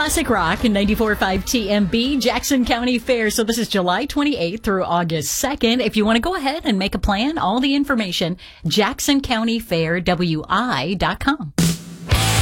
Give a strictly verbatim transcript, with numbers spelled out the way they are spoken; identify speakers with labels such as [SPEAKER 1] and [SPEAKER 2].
[SPEAKER 1] Classic Rock and ninety-four point five T M B, Jackson County Fair. So this is July twenty-eighth through August second. If you want to go ahead and make a plan, all the information, jackson county fair w i dot com.